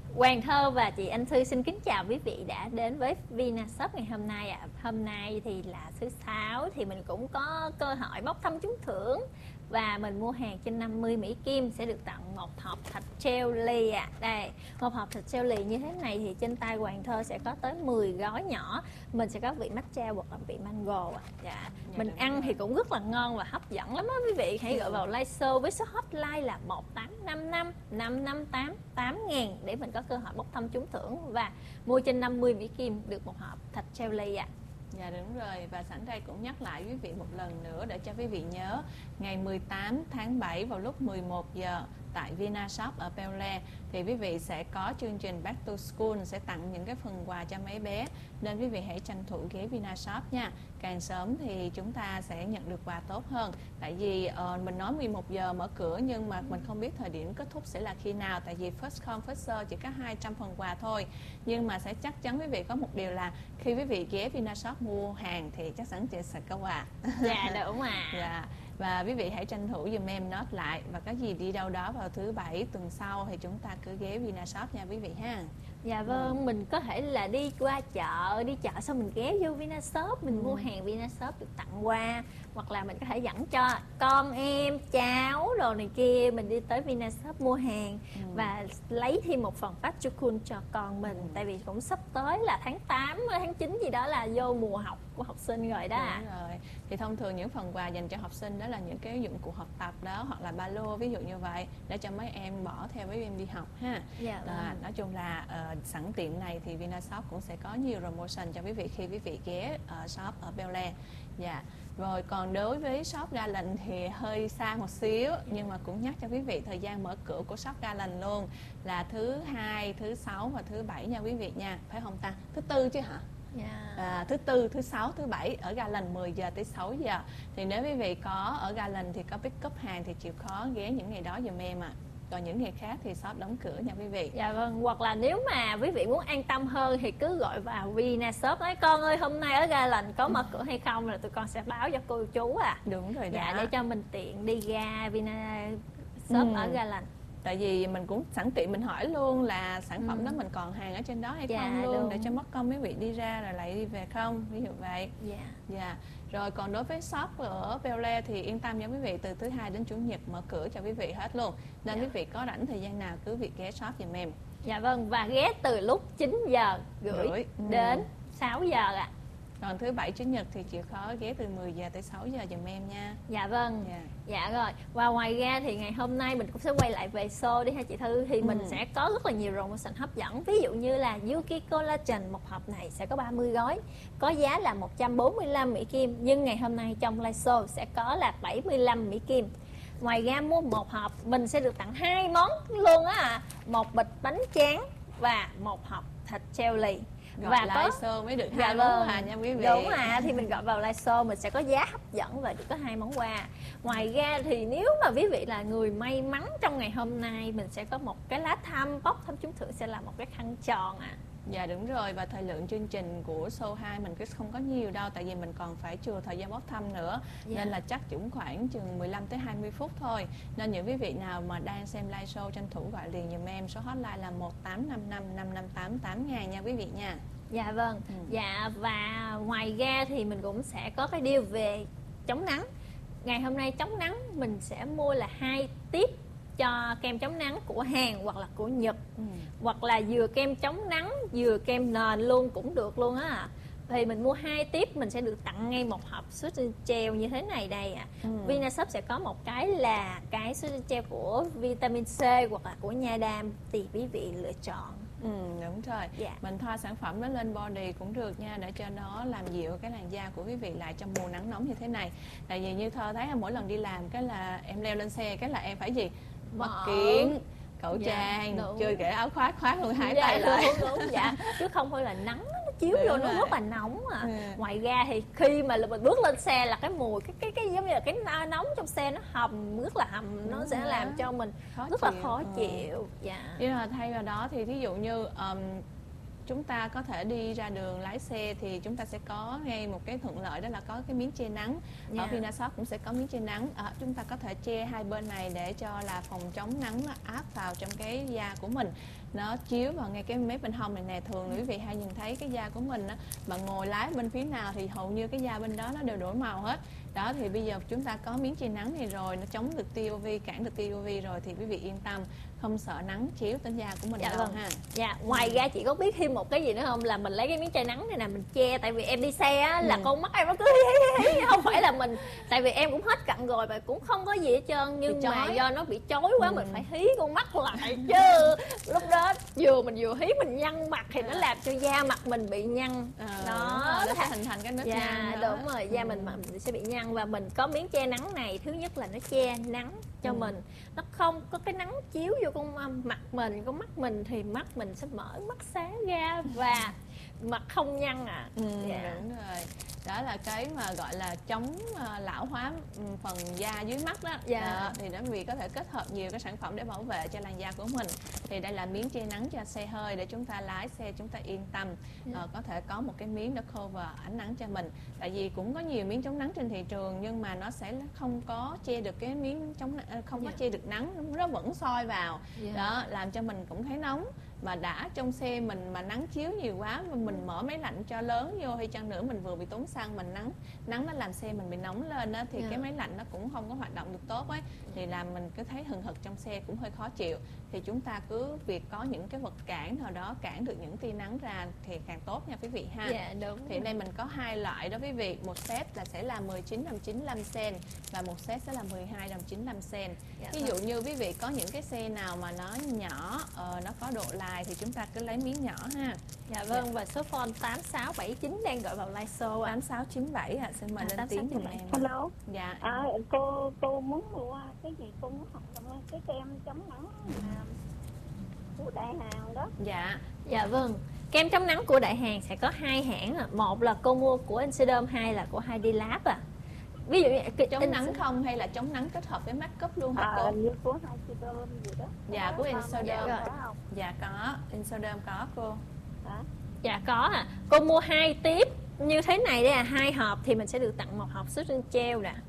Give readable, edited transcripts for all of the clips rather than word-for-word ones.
Hoàng Thơ và chị Anh Thư xin kính chào quý vị đã đến với Vinashop ngày hôm nay ạ. Hôm nay thì là thứ Sáu thì mình cũng có cơ hội bốc thăm trúng thưởng và mình mua hàng trên 50 Mỹ Kim sẽ được tặng một hộp thịt treo ly ạ. Đây, một hộp thịt treo ly như thế này thì trên tay Hoàng Thơ sẽ có tới 10 gói nhỏ. Mình sẽ có vị matcha hoặc là vị mango ạ. Dạ. Mình ăn thì cũng rất là ngon và hấp dẫn lắm á quý vị. Hãy gọi vào live show với số hotline là 1855 558 8000 để mình có cơ hội bốc thăm trúng thưởng và mua trên 50 Mỹ Kim được một hộp thịt treo ly ạ. Dạ đúng rồi, và sẵn đây cũng nhắc lại quý vị một lần nữa để cho quý vị nhớ ngày 18 tháng 7 vào lúc 11 giờ tại Vinashop ở Bel Air thì quý vị sẽ có chương trình Back to School sẽ tặng những cái phần quà cho mấy bé, nên quý vị hãy tranh thủ ghé Vinashop nha. Càng sớm thì chúng ta sẽ nhận được quà tốt hơn. Tại vì mình nói 11 giờ mở cửa nhưng mà mình không biết thời điểm kết thúc sẽ là khi nào, tại vì first come first serve chỉ có 200 phần quà thôi. Nhưng mà sẽ chắc chắn quý vị có một điều là khi quý vị ghé Vinashop mua hàng thì chắc chắn chị sẽ có quà. Dạ đúng à. Dạ. Và quý vị hãy tranh thủ dùm em note lại, và có gì đi đâu đó vào thứ Bảy tuần sau thì chúng ta cứ ghé Vinashop nha quý vị ha. Dạ vâng, mình có thể là đi qua chợ, đi chợ xong mình ghé vô Vinashop, mình mua hàng Vinashop được tặng quà, hoặc là mình có thể dẫn cho con em, cháu đồ này kia, mình đi tới Vinashop mua hàng và lấy thêm một phần back to school cho con mình, tại vì cũng sắp tới là tháng 8, tháng 9 gì đó là vô mùa học của học sinh rồi đó. Đúng rồi. Thì thông thường những phần quà dành cho học sinh đó là những cái dụng cụ học tập đó, hoặc là ba lô ví dụ như vậy, để cho mấy em bỏ theo với em đi học ha. Dạ vâng. Nói chung là sẵn tiện này thì Vinashop cũng sẽ có nhiều promotion cho quý vị khi quý vị ghé shop ở Bel Air. Dạ. Rồi còn đối với shop Garland thì hơi xa một xíu, nhưng mà cũng nhắc cho quý vị thời gian mở cửa của shop Garland luôn là thứ Hai, thứ Sáu và thứ Bảy nha quý vị nha, phải không ta? Thứ Tư chứ hả? Yeah. Thứ Tư, thứ Sáu, thứ Bảy ở Garland 10 giờ tới 6 giờ. Thì nếu quý vị có ở Garland thì có pick up hàng thì chịu khó ghé những ngày đó giùm em ạ. Còn những ngày khác thì shop đóng cửa nha quý vị. Dạ vâng, hoặc là nếu mà quý vị muốn an tâm hơn thì cứ gọi vào Vinashop nói con ơi hôm nay ở Garland có mở cửa hay không, là tụi con sẽ báo cho cô chú à. Đúng rồi đó. Dạ, để cho mình tiện đi ra Vinashop ở Garland. Tại vì mình cũng sẵn tiện mình hỏi luôn là sản phẩm đó mình còn hàng ở trên đó hay không luôn, đúng. để cho mất công mấy vị đi ra rồi lại đi về không, ví dụ vậy. Dạ. Rồi còn đối với shop ở Bel Air thì yên tâm nha quý vị, từ thứ Hai đến Chủ nhật mở cửa cho quý vị hết luôn, nên quý vị có rảnh thời gian nào cứ việc ghé shop giùm em. Dạ vâng, và ghé từ lúc 9 giờ rưỡi đến 6 giờ ạ. Còn thứ Bảy, Chủ nhật thì chịu khó ghé từ 10 giờ tới 6 giờ giùm em nha. Dạ vâng. Dạ rồi. Và ngoài ra thì ngày hôm nay mình cũng sẽ quay lại về show đi ha chị Thư. Thì mình sẽ có rất là nhiều promotion hấp dẫn. Ví dụ như là Yuki Collagen, một hộp này sẽ có 30 gói, có giá là 145 Mỹ Kim. Nhưng ngày hôm nay trong live show sẽ có là 75 Mỹ Kim. Ngoài ra mua một hộp mình sẽ được tặng 2 món luôn á. Một bịch bánh tráng và một hộp thịt treo lì. Gọi và live có show mới được 2 món quà nha quý vị. Đúng à, thì mình gọi vào live show mình sẽ có giá hấp dẫn và được có 2 món quà. Ngoài ra thì nếu mà quý vị là người may mắn trong ngày hôm nay, mình sẽ có một cái lá thăm, bốc thăm trúng thưởng sẽ là một cái khăn tròn à. Dạ đúng rồi, và thời lượng chương trình của show 2 mình không có nhiều đâu, tại vì mình còn phải chừa thời gian bốc thăm nữa. Nên là chắc cũng khoảng chừng 15 tới 20 phút thôi. Nên những quý vị nào mà đang xem live show tranh thủ gọi liền giùm em, số hotline là 1855 558 8000 nha quý vị nha. Dạ vâng. Dạ, và ngoài ra thì mình cũng sẽ có cái deal về chống nắng. Ngày hôm nay chống nắng mình sẽ mua là 2 tiếp cho kem chống nắng của Hàn hoặc là của Nhật, hoặc là vừa kem chống nắng vừa kem nền luôn cũng được luôn á. Thì mình mua 2 tiếp mình sẽ được tặng ngay một hộp sữa gel như thế này đây ạ. Vinashop sẽ có một cái là cái sữa gel của vitamin C hoặc là của nha đam, thì quý vị lựa chọn. Đúng rồi. Mình thoa sản phẩm nó lên body cũng được nha, để cho nó làm dịu cái làn da của quý vị lại trong mùa nắng nóng như thế này. Tại vì như Thơ thấy là mỗi lần đi làm cái là em leo lên xe cái là em phải gì? Mắt kiếng, khẩu trang, chưa kể áo khoác khoác luôn 2 tay lại. Đúng, dạ. Chứ không thôi là nắng nó chiếu vô nó rất là nóng à. Ngoài ra thì khi mà mình bước lên xe là cái mùi cái giống như là cái nóng trong xe nó hầm, rất là hầm, nó sẽ làm cho mình rất là khó chịu. Nhưng mà thay vào đó thì thí dụ như chúng ta có thể đi ra đường lái xe thì chúng ta sẽ có ngay một cái thuận lợi, đó là có cái miếng che nắng. Ở Vinashop cũng sẽ có miếng che nắng. Chúng ta có thể che hai bên này để cho là phòng chống nắng nó áp vào trong cái da của mình, nó chiếu vào ngay cái mép bên hông này nè. Thường quý vị hay nhìn thấy cái da của mình á, mà ngồi lái bên phía nào thì hầu như cái da bên đó nó đều đổi màu hết. Đó, thì bây giờ chúng ta có miếng che nắng này rồi, nó chống được tia UV, cản được tia UV rồi thì quý vị yên tâm, không sợ nắng chiếu tới da của mình đâu ha. Dạ, ngoài ra chị có biết thêm một cái gì nữa không, là mình lấy cái miếng che nắng này nè mình che, tại vì em đi xe á là con mắt em nó cứ hí, không phải là mình, tại vì em cũng hết cận rồi và cũng không có gì hết trơn, nhưng mà do nó bị chói quá mình phải hí con mắt lại chứ. Lúc đó mình vừa hí mình nhăn mặt thì nó làm cho da mặt mình bị nhăn. Nó sẽ hình thành cái nếp nhăn. Đúng rồi, da mình sẽ bị nhăn. Và mình có miếng che nắng này, thứ nhất là nó che nắng cho mình, nó không có cái nắng chiếu vô con mặt mình thì mắt mình sẽ mở mắt sáng ra và mặt không nhăn Đúng rồi. Đó là cái mà gọi là chống lão hóa phần da dưới mắt đó. Thì đó, vì có thể kết hợp nhiều cái sản phẩm để bảo vệ cho làn da của mình. Thì đây là miếng che nắng cho xe hơi để chúng ta lái xe chúng ta yên tâm, có thể có một cái miếng để cover ánh nắng cho mình. Tại vì cũng có nhiều miếng chống nắng trên thị trường nhưng mà nó sẽ không có che được cái miếng chống không có che được nắng, nó vẫn soi vào. Đó, làm cho mình cũng thấy nóng. Mà đã trong xe mình mà nắng chiếu nhiều quá mà mình mở máy lạnh cho lớn vô hay chăng nữa, mình vừa bị tốn xăng, mình nắng nó làm xe mình bị nóng lên đó, thì cái máy lạnh nó cũng không có hoạt động được tốt ấy, thì làm mình cứ thấy hừng hực trong xe cũng hơi khó chịu. Thì chúng ta cứ việc có những cái vật cản nào đó cản được những tia nắng ra thì càng tốt nha quý vị ha. Dạ đúng. Thì đây mình có hai loại đó quý vị, một set là sẽ là 19 đồng 95 cent và một set sẽ là 12 đồng 95 cent. Ví dụ như quý vị có những cái xe nào mà nó nhỏ, nó có độ lại thì chúng ta cứ lấy miếng nhỏ ha. Dạ vâng, và số phone 8679 đang gọi vào live show. 8697 xin mời lên tiếng giùm em. Hello. Dạ. Cô muốn mua cái gì, cô muốn học cái kem chống nắng của Đại Hàn đó. Dạ vâng. Kem chống nắng của Đại Hàn sẽ có hai hãng, một là cô mua của Insedom, hai là của Heidi Lab Ví dụ như chống nắng không hay là chống nắng kết hợp với make up luôn hả cô? Như của Insedom gì đó. Dạ, của Insedom. Dạ có, Insedom có cô. Dạ có Cô mua 2 tiếp như thế này, đây là 2 hộp thì mình sẽ được tặng 1 hộp sữa gel nè.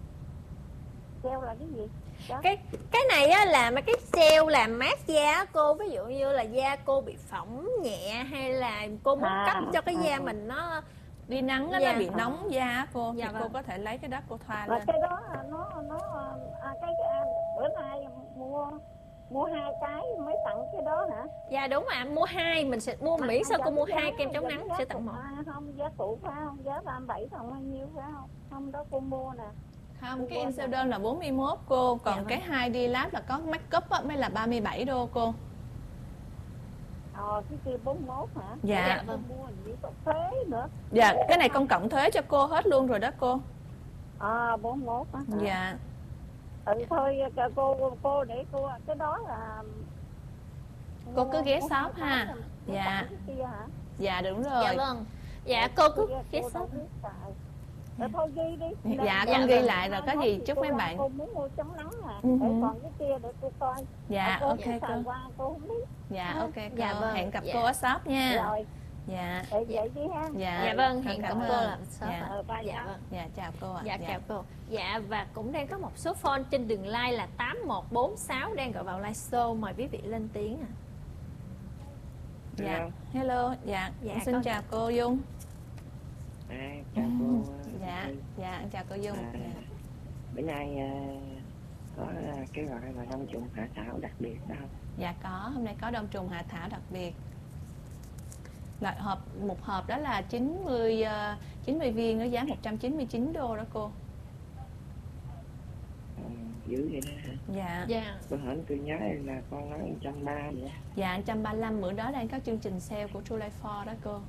Gel là cái gì? Cái này á là mấy cái gel làm mát da cô, ví dụ như là da cô bị phỏng nhẹ hay là cô muốn cấp cho cái da mình nó đi nắng nó bị nóng da cô, thì cô có thể lấy cái đó cô thoa lên. Cái đó cái bữa nay mua 2 cái mới tặng cái đó hả? Dạ đúng ạ, mua 2 mình sẽ mua miễn sao cô mua 2 kem chống nắng sẽ tặng 1. Không, giá cũ phải không? Giá 37 không bao nhiêu phải không? Không đó cô mua nè. Không, cái Insedom là 41 cô, còn cái Heidi Lab là có make up mới là 37 đô cô. Cái kia 41 hả? Dạ. Vâng. Mua gì có thuế nữa. Dạ, cái này con cộng thuế cho cô hết luôn rồi đó cô. 41 hả? Dạ. Thôi cô để cô cái đó là cô cứ ghé shop ha. Dạ. Dạ đúng rồi. Dạ vâng. Dạ cô cứ ghé shop. Thôi ghi đi. Dạ con ghi lại rồi có gì chúc mấy bạn. Cô muốn mua chống nắng để còn cái kia để cô coi. Dạ ok cô. Cô không biết. Dạ ok cô. Dạ vâng. Hẹn gặp cô ở shop nha. Rồi. Dạ. Vậy đi ha. Dạ vâng, hẹn gặp cô là shop. Dạ vâng. Dạ chào cô ạ. Dạ chào cô. Dạ và cũng đang có một số phone trên đường line là 8146 đang gọi vào live show, mời quý vị lên tiếng Dạ. Hello. Dạ. Xin chào cô Dung. Chào cô. Dạ chào cô Dung. Bữa nay có cái gọi là đông trùng hạ thảo đặc biệt đó không? Dạ có, hôm nay có đông trùng hạ thảo đặc biệt. Loại một hộp đó là 90 viên nó giá 199 đô đó cô. Dữ vậy đó hả? Dạ. Bữa hổm tôi nhớ là con nói 130 vậy. Dạ 135, bữa đó đang có chương trình sale của July 4 đó cô.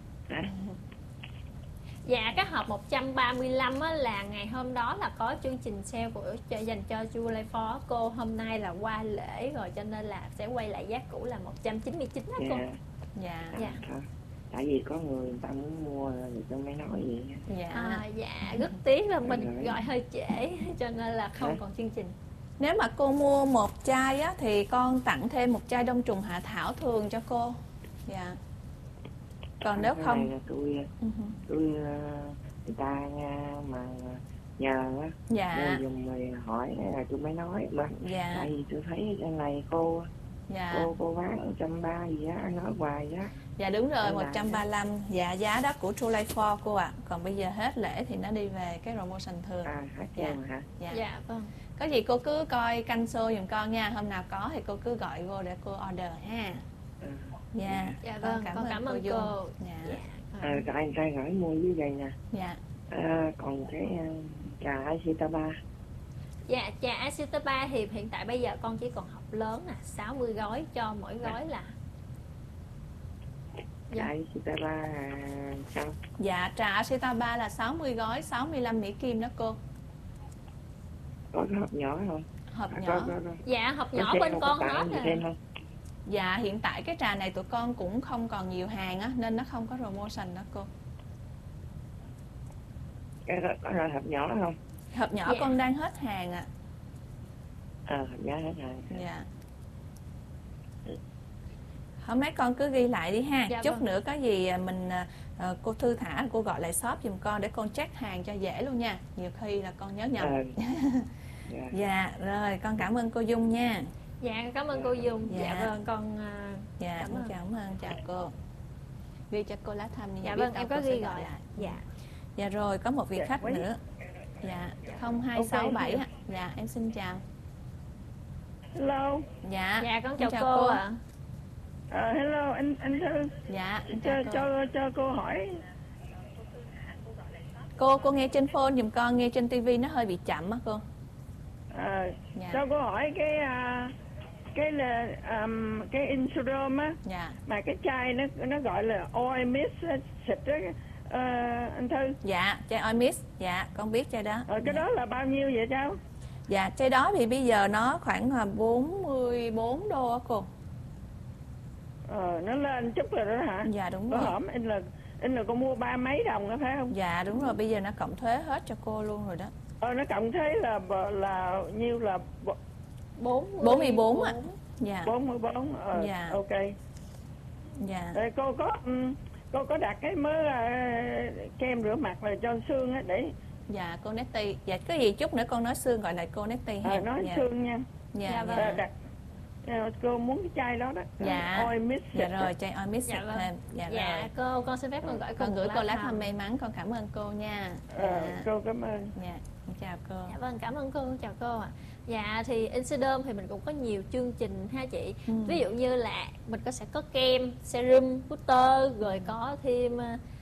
Dạ cái hộp 135 là ngày hôm đó là có chương trình sale dành cho July 4 cô, hôm nay là qua lễ rồi cho nên là sẽ quay lại giá cũ là 199 đó cô. Dạ. Tại vì có người ta muốn mua thì tôi mới nói vậy. Dạ rất tiếc là mình gọi hơi trễ cho nên là không còn chương trình. Nếu mà cô mua một chai á thì con tặng thêm một chai đông trùng hạ thảo thường cho cô. Dạ. Còn nếu cái không này là tôi người ta mà nhờ á, dạ mua dùng rồi hỏi là tôi mới nói mà. dạ Tại vì tôi thấy trên này cô dạ bán 130 gì á, nói hoài á. dạ đúng rồi, Nên là 135. Dạ, giá đó của True Life 4 cô ạ. Còn bây giờ hết lễ thì nó đi về cái promotion thường. hết Dạ. trơn hả? Dạ. Dạ vâng. Có gì cô cứ coi canh show giùm con nha. Hôm nào có thì cô cứ gọi vô để cô order ha. Ừ. Dạ. Dạ vâng, con cảm ơn Dung. cô. Dạ. Rồi anh trai gửi mua dưới đây nè. Dạ. Còn cái trà Acetaba. Dạ, trà Acetaba thì hiện tại bây giờ con chỉ còn hộp lớn nè, 60 gói, cho mỗi gói là Trà Acetaba sao? Dạ, trà Acetaba là 60 gói, 65 Mỹ Kim đó cô. Có cái hộp nhỏ không? Hộp nhỏ. Có. dạ hộp nhỏ bên con hết rồi. không? Dạ, hiện tại cái trà này tụi con cũng không còn nhiều hàng á, nên nó không có promotion đó cô. Cái đó có rồi hộp nhỏ không? Hộp nhỏ Dạ. con đang hết hàng ạ. Hộp nhỏ hết rồi. Dạ. Hôm nay con cứ ghi lại đi ha. Dạ Chút vâng. nữa có gì mình cô thư thả cô gọi lại shop giùm con để con check hàng cho dễ luôn nha. Nhiều khi là con nhớ nhầm. Dạ. Dạ, rồi con cảm ơn cô Dung nha. Dạ, cảm ơn cô Dung. Dạ. Dạ vâng, con Dạ, Cảm ơn. cảm ơn, chào cô. Ghi cho cô lá thăm nha. dạ biết vâng, đâu em có cô sẽ ghi gọi lại. Dạ. Dạ rồi, có một vị Dạ, khách quý. nữa. Dạ, 0267 ạ. Dạ, em xin chào. Hello, Dạ. Dạ, con chào cô cô. ạ. hello anh Thư, Dạ, em chào cô. cho cô hỏi. Cô nghe trên phone giùm con, nghe trên tivi nó hơi bị chậm á cô. Dạ. Cho cô hỏi cái là cái Insurom á, Dạ. mà cái chai nó gọi là oil mist xịt đó, anh Thư. Dạ, chai Oil Mist. Dạ, con biết chai đó. Cái đó là bao nhiêu vậy cháu? Dạ, chai đó thì bây giờ nó khoảng 44 đô á cô. Nó lên chút rồi đó hả? Dạ đúng Có rồi. hổm in là con mua 30 mấy đồng đó phải không? Dạ đúng rồi, bây giờ nó cộng thuế hết cho cô luôn rồi đó. Nó cộng thế là nhiêu là 44 ạ. Dạ. 44. Dạ. Ok. Dạ. Rồi cô có đặt cái mớ kem rửa mặt là cho xương á để Dạ, cô Netty. Dạ, có gì chút nữa con nói xương gọi lại cô Netty ha. nói Dạ. xương nha. Dạ, Dạ, vâng. dạ. Đặt cô muốn cái chai đó đó. Dạ. Oil mist. Dạ rồi, chai Oil Mist Dạ xịt vâng. thêm. Dạ Dạ, rồi. cô con xin phép con gửi cô Con gửi một cô lá thăm may mắn, con cảm ơn cô nha. Cô cảm ơn. Dạ, con chào cô. Dạ vâng, cảm ơn cô, chào cô ạ. Dạ thì Insidom thì mình cũng có nhiều chương trình ha chị. Ví dụ như là mình sẽ có kem, serum, booster, rồi có thêm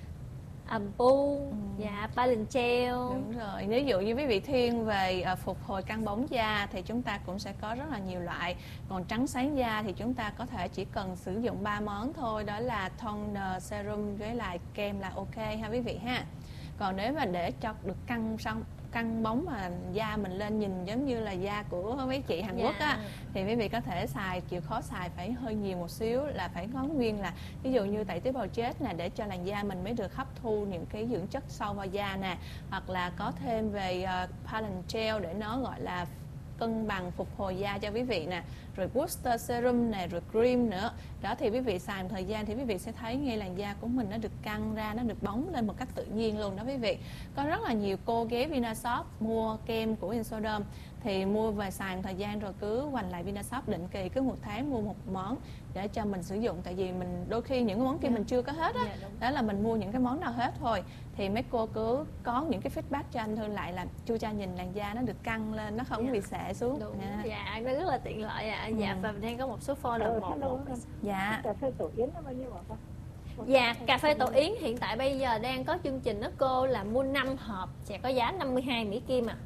ampule, dạ, balance gel. Đúng rồi, ví dụ như quý vị thiên về phục hồi căng bóng da thì chúng ta cũng sẽ có rất là nhiều loại. Còn trắng sáng da thì chúng ta có thể chỉ cần sử dụng 3 món thôi, đó là toner, serum với lại kem là ok ha quý vị ha. Còn nếu mà để cho được căng bóng mà da mình lên nhìn giống như là da của mấy chị Hàn Quốc á, thì quý vị có thể xài, chịu khó xài phải hơi nhiều một xíu, là phải có nguyên là ví dụ như tẩy tế bào chết nè, để cho làn da mình mới được hấp thu những cái dưỡng chất sâu vào da nè, hoặc là có thêm về balance gel để nó gọi là cân bằng phục hồi da cho quý vị nè, rồi booster serum nè, rồi cream nữa. Đó thì quý vị xài một thời gian thì quý vị sẽ thấy ngay làn da của mình nó được căng ra, nó được bóng lên một cách tự nhiên luôn đó quý vị. Có rất là nhiều cô ghé Vinashop mua kem của Insidom thì mua về xài một thời gian rồi cứ hoành lại Vinashop định kỳ, cứ một tháng mua một món để cho mình sử dụng, tại vì mình đôi khi những cái món kia mình chưa có hết á, đó là mình mua những cái món nào hết thôi. Thì mấy cô cứ có những cái feedback cho anh Thư lại là chu cha nhìn làn da nó được căng lên, nó không bị xệ xuống. Đúng. Dạ, nó rất là tiện lợi ạ. Dạ, và mình đang có một số form là một. Dạ. Cà phê tổ yến nó bao nhiêu hả con? Dạ, cà phê tổ yến hiện tại bây giờ đang có chương trình đó cô, là mua 5 hộp sẽ có giá 52 Mỹ Kim ạ.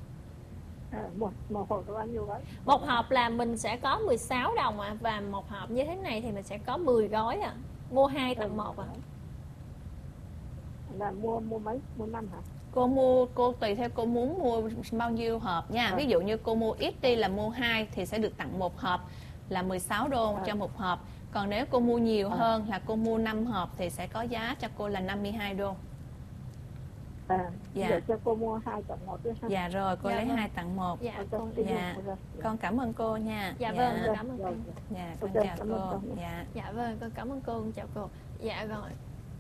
Một hộp có bao nhiêu gói? Một hộp là mình sẽ có 16 đồng ạ, và một hộp như thế này thì mình sẽ có 10 gói ạ. Mua 2 tặng 1 ạ. Là mua mấy? Mua 5 hả? Cô tùy theo cô muốn mua bao nhiêu hộp nha. Ví dụ như cô mua ít đi là mua 2 thì sẽ được tặng một hộp là 16 đô cho một hộp. Còn nếu cô mua nhiều hơn là cô mua 5 hộp thì sẽ có giá cho cô là 52 đô. Dạ. Cho cô mua 2 tặng 1 nữa ha. Dạ rồi, cô Dạ lấy vâng. 2 tặng 1. Dạ, Con cảm ơn cô nha. Dạ vâng, cảm ơn cô. Dạ, con chào cô. Dạ. Dạ vâng, con cảm ơn cô, chào cô. Dạ rồi.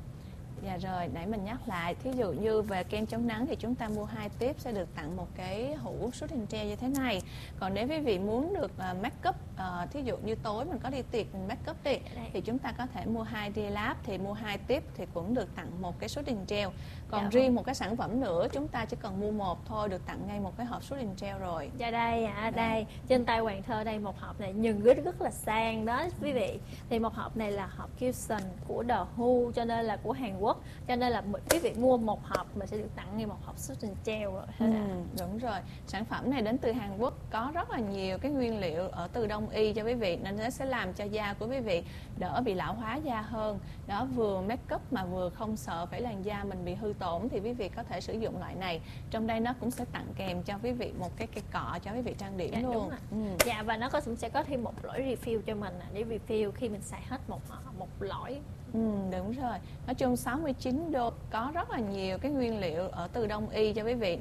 Dạ rồi, nãy mình nhắc lại, thí dụ như về kem chống nắng thì chúng ta mua 2 tiếp sẽ được tặng một cái hũ Shooting Gel như thế này. Còn nếu quý vị muốn được make up, thí dụ như tối mình có đi tiệc mình make up đi, thì chúng ta có thể mua 2 D-Lab, thì mua 2 tiếp thì cũng được tặng một cái Shooting Gel. Còn riêng một cái sản phẩm nữa chúng ta chỉ cần mua một thôi, được tặng ngay một cái hộp Shooting Gel rồi. Dạ đây đây trên tay Hoàng Thơ đây, một hộp này nhìn rất là sang đó quý vị. Thì một hộp này là hộp Fusion của The Who, cho nên là của Hàn Quốc, cho nên là quý vị mua một hộp mình sẽ được tặng ngay một hộp Shooting Gel rồi. Đúng rồi, sản phẩm này đến từ Hàn Quốc, có rất là nhiều cái nguyên liệu ở từ Đông y cho quý vị, nên nó sẽ làm cho da của quý vị đỡ bị lão hóa da hơn. Đó, vừa make up mà vừa không sợ phải làn da mình bị hư tổn thì quý vị có thể sử dụng loại này. Trong đây nó cũng sẽ tặng kèm cho quý vị một cái cây cọ cho quý vị trang điểm luôn. Đúng rồi. Dạ, và nó cũng sẽ có thêm một lõi refill cho mình để refill khi mình xài hết một lõi. Đúng rồi. Nói chung 69 đô có rất là nhiều cái nguyên liệu ở từ Đông y cho quý vị.